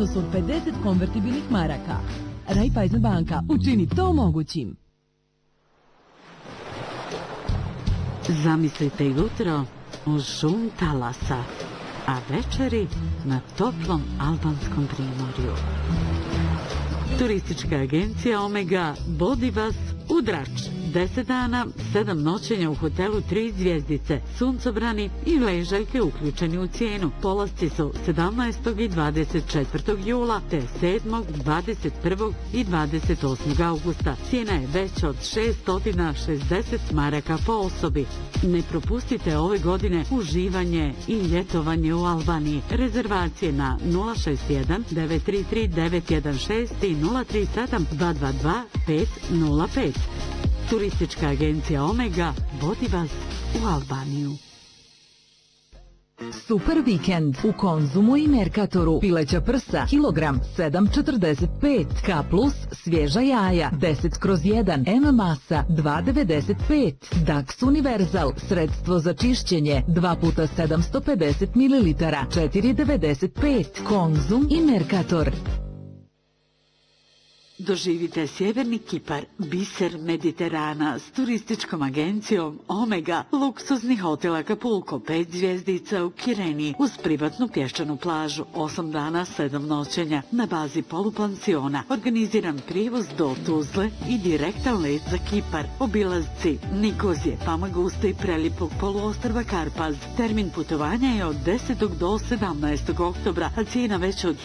iznos od 50 konvertibilnih maraka. Raiffeisen banka, učini to mogućim. Zamislite jutro uz šum talasa, a večeri na toplom albanskom primorju. Turistička agencija Omega vodi vas u Drač. 10 dana, 7 noćenja u hotelu 3 zvjezdice, suncobrani i ležaljke uključeni u cijenu. Polasci su 17. i 24. jula te 7., 21. i 28. augusta. Cijena je veća od 660 maraka po osobi. Ne propustite ove godine uživanje i ljetovanje u Albaniji. Rezervacije na 061 933 916 i 037 222 505. Turistička agencija Omega vodi vas u Albaniju. Super vikend u Konzumu i Merkatoru. Pileća prsa, kilogram 7,45. K plus svježa jaja 10/1. M masa 2,95. Dax Universal sredstvo za čišćenje 2 puta 750 ml 4,95. Konzum i Merkator. Doživite sjeverni Kipar, biser Mediterana s turističkom agencijom Omega, luksuzni hotel Acapulco, 5 zvjezdica u Kireni, uz privatnu pješčanu plažu, 8 dana, 7 noćenja, na bazi polupansiona, organiziran prijevoz do Tuzle i direktan let za Kipar, obilazci Nikozije, Famaguste i prelijepog poluostrva Karpaz. Termin putovanja je od 10. do 17. oktobra, a cijena veća od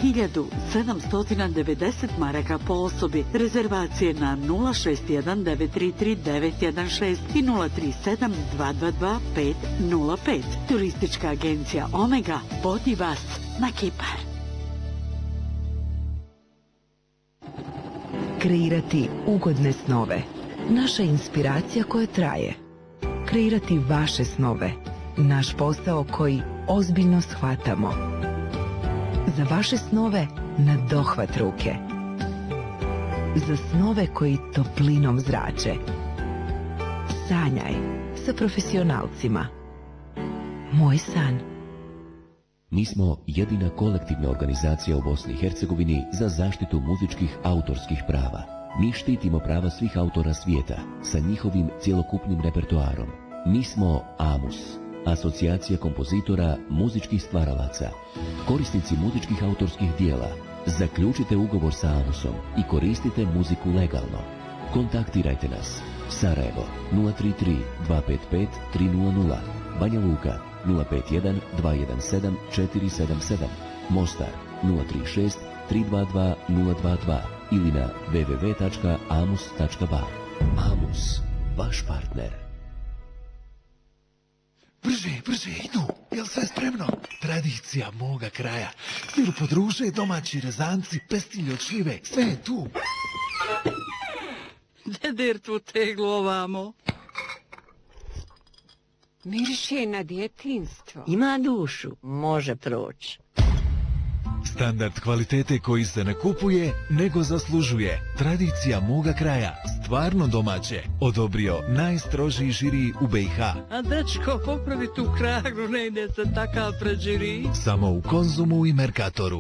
1790 maraka po osobi. Rezervacije na 061 933 916 i 037 222 505. Turistička agencija Omega vodi vas na Kipar. Kreirati ugodne snove. Naša inspiracija koja traje. Kreirati vaše snove. Naš posao koji ozbiljno shvatamo. Za vaše snove na dohvat ruke. Za snove koji toplinom zrače. Sanjaj sa profesionalcima. Moj san. Mi smo jedina kolektivna organizacija u Bosni i Hercegovini za zaštitu muzičkih autorskih prava. Mi štitimo prava svih autora svijeta sa njihovim cjelokupnim repertoarom. Mi smo AMUS, Asocijacija kompozitora muzičkih stvaralaca. Korisnici muzičkih autorskih dijela, zaključite ugovor sa AMUS-om i koristite muziku legalno. Kontaktirajte nas. Sarajevo 033 255 300, Banja Luka 051 217 477, Mostar 036 322 022 ili na www.amus.bar. AMUS, vaš partner. Brže, idu, jel sve spremno? Tradicija moga kraja. Stiru podruže, domaći rezanci, pestilje od šljive, sve je tu. Dedir tu teglu ovamo. Miriše na djetinstvo. Ima dušu, može proći. Standard kvalitete koji se ne kupuje, nego zaslužuje. Tradicija moga kraja, stvarno domaće, odobrio najstrožiji žiri u BiH. A dečko, popravi tu kragu, ne ide se takav pred žiri. Samo u Konzumu i Merkatoru.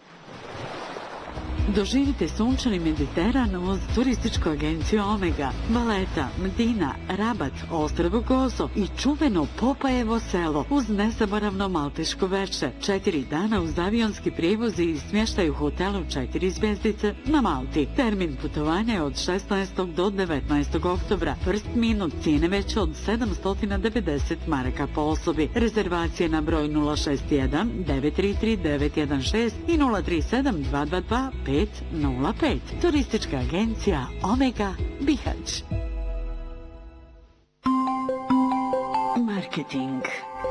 Doživite sunčani Mediteran uz turističku agenciju Omega, Valeta, Medina, Rabat, Ostrvo Gozo i čuveno Popajevo selo uz nezaboravno malteško veče. 4 dana uz avionski prijevoz i smještaj u hotelu 4 zvjezdice na Malti. Termin putovanja je od 16. do 19. oktobra. First minut cijene veće od 790 maraka po osobi. Rezervacije na broj 061 933 916 i 037 222 505. Turistička agencija Omega Bihać. Marketing.